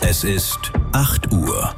Es ist 8 Uhr.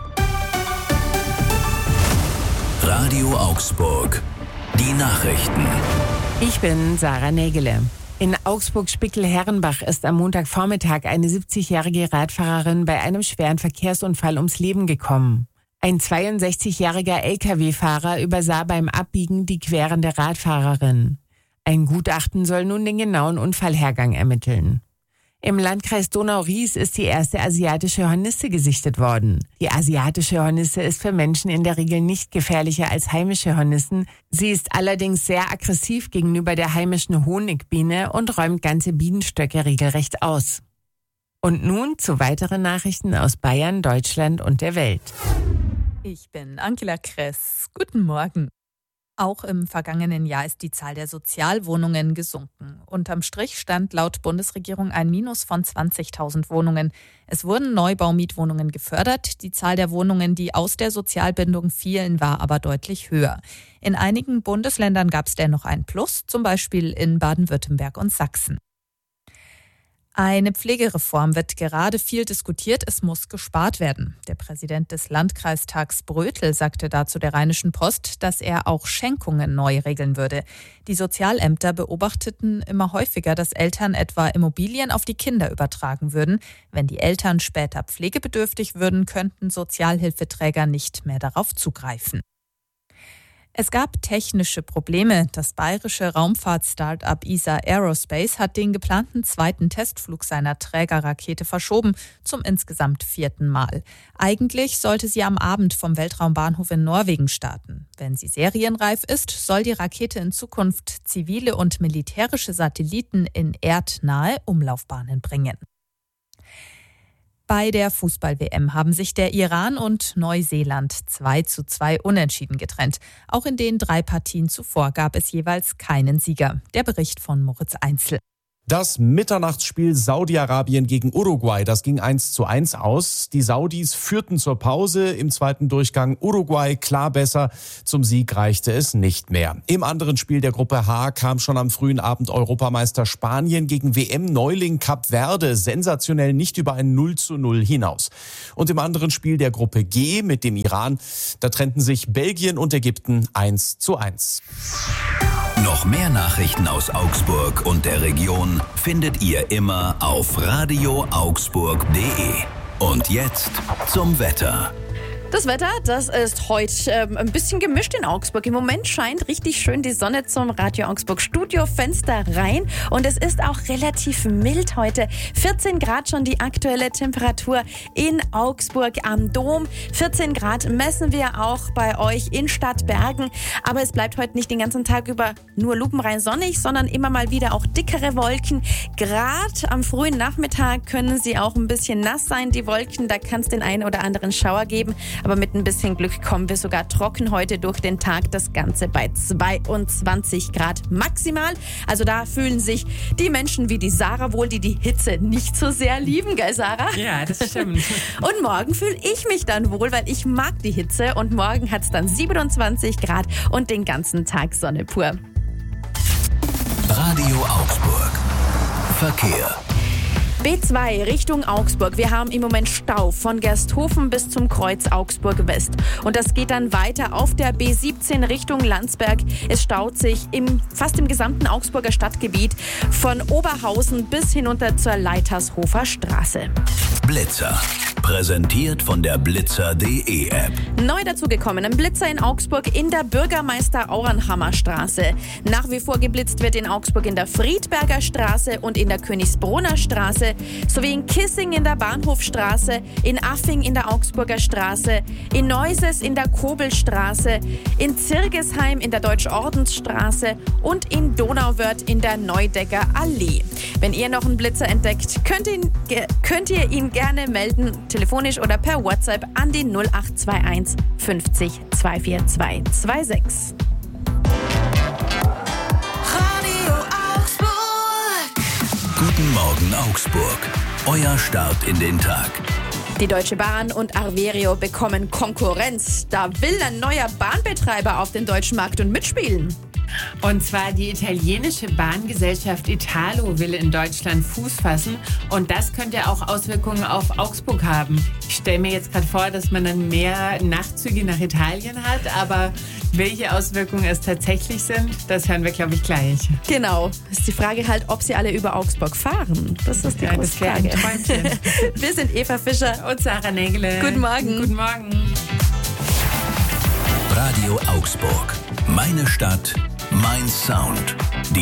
Radio Augsburg. Die Nachrichten. Ich bin Sarah Nägele. In Augsburg-Spickel-Herrenbach ist am Montagvormittag eine 70-jährige Radfahrerin bei einem schweren Verkehrsunfall ums Leben gekommen. Ein 62-jähriger Lkw-Fahrer übersah beim Abbiegen die querende Radfahrerin. Ein Gutachten soll nun den genauen Unfallhergang ermitteln. Im Landkreis Donau-Ries ist die erste asiatische Hornisse gesichtet worden. Die asiatische Hornisse ist für Menschen in der Regel nicht gefährlicher als heimische Hornissen. Sie ist allerdings sehr aggressiv gegenüber der heimischen Honigbiene und räumt ganze Bienenstöcke regelrecht aus. Und nun zu weiteren Nachrichten aus Bayern, Deutschland und der Welt. Ich bin Angela Kress. Guten Morgen. Auch im vergangenen Jahr ist die Zahl der Sozialwohnungen gesunken. Unterm Strich stand laut Bundesregierung ein Minus von 20.000 Wohnungen. Es wurden Neubaumietwohnungen gefördert. Die Zahl der Wohnungen, die aus der Sozialbindung fielen, war aber deutlich höher. In einigen Bundesländern gab es dennoch ein Plus, zum Beispiel in Baden-Württemberg und Sachsen. Eine Pflegereform wird gerade viel diskutiert, es muss gespart werden. Der Präsident des Landkreistags Brötel sagte dazu der Rheinischen Post, dass er auch Schenkungen neu regeln würde. Die Sozialämter beobachteten immer häufiger, dass Eltern etwa Immobilien auf die Kinder übertragen würden. Wenn die Eltern später pflegebedürftig würden, könnten Sozialhilfeträger nicht mehr darauf zugreifen. Es gab technische Probleme. Das bayerische Raumfahrt-Start-up ESA Aerospace hat den geplanten zweiten Testflug seiner Trägerrakete verschoben, zum insgesamt 4. Mal. Eigentlich sollte sie am Abend vom Weltraumbahnhof in Norwegen starten. Wenn sie serienreif ist, soll die Rakete in Zukunft zivile und militärische Satelliten in erdnahe Umlaufbahnen bringen. Bei der Fußball-WM haben sich der Iran und Neuseeland 2:2 unentschieden getrennt. Auch in den 3 Partien zuvor gab es jeweils keinen Sieger. Der Bericht von Moritz Einzel. Das Mitternachtsspiel Saudi-Arabien gegen Uruguay, das ging 1:1 aus. Die Saudis führten zur Pause, im zweiten Durchgang Uruguay klar besser. Zum Sieg reichte es nicht mehr. Im anderen Spiel der Gruppe H kam schon am frühen Abend Europameister Spanien gegen WM-Neuling Kap Verde sensationell nicht über ein 0:0 hinaus. Und im anderen Spiel der Gruppe G mit dem Iran, da trennten sich Belgien und Ägypten 1:1. Noch mehr Nachrichten aus Augsburg und der Region findet ihr immer auf radioaugsburg.de. Und jetzt zum Wetter. Das Wetter, das ist heute ein bisschen gemischt in Augsburg. Im Moment scheint richtig schön die Sonne zum Radio Augsburg Studiofenster rein und es ist auch relativ mild heute. 14 Grad schon die aktuelle Temperatur in Augsburg am Dom. 14 Grad messen wir auch bei euch in Stadtbergen. Aber es bleibt heute nicht den ganzen Tag über nur lupenrein sonnig, sondern immer mal wieder auch dickere Wolken. Gerade am frühen Nachmittag können sie auch ein bisschen nass sein, die Wolken. Da kann es den einen oder anderen Schauer geben. Aber mit ein bisschen Glück kommen wir sogar trocken heute durch den Tag. Das Ganze bei 22 Grad maximal. Also da fühlen sich die Menschen wie die Sarah wohl, die Hitze nicht so sehr lieben, gell Sarah? Ja, das stimmt. Und morgen fühle ich mich dann wohl, weil ich mag die Hitze. Und morgen hat es dann 27 Grad und den ganzen Tag Sonne pur. Radio Augsburg. Verkehr. B2 Richtung Augsburg. Wir haben im Moment Stau von Gersthofen bis zum Kreuz Augsburg West. Und das geht dann weiter auf der B17 Richtung Landsberg. Es staut sich fast im gesamten Augsburger Stadtgebiet von Oberhausen bis hinunter zur Leitershofer Straße. Blitzer. Präsentiert von der Blitzer.de App. Neu dazugekommen, ein Blitzer in Augsburg in der Bürgermeister-Auernhammer Straße. Nach wie vor geblitzt wird in Augsburg in der Friedberger Straße und in der Königsbrunner Straße, sowie in Kissing in der Bahnhofstraße, in Affing in der Augsburger Straße, in Neuses in der Kobelstraße, in Zirgesheim in der Deutschordensstraße und in Donauwörth in der Neudecker Allee. Wenn ihr noch einen Blitzer entdeckt, könnt ihr ihn gerne melden, telefonisch oder per WhatsApp an die 0821 50 242 26. Radio Augsburg. Guten Morgen Augsburg. Euer Start in den Tag. Die Deutsche Bahn und Arverio bekommen Konkurrenz. Da will ein neuer Bahnbetreiber auf den deutschen Markt und mitspielen. Und zwar die italienische Bahngesellschaft Italo will in Deutschland Fuß fassen und das könnte auch Auswirkungen auf Augsburg haben. stelle mir jetzt gerade vor, dass man dann mehr Nachtzüge nach Italien hat, aber welche Auswirkungen es tatsächlich sind, das hören wir, glaube ich, gleich. Genau. Ist die Frage halt, ob sie alle über Augsburg fahren. Das ist die große das wäre Frage. ein Träumchen. Wir sind Eva Fischer. Und Sarah Nägele. Guten Morgen. Guten Morgen. Radio Augsburg. Meine Stadt, mein Sound.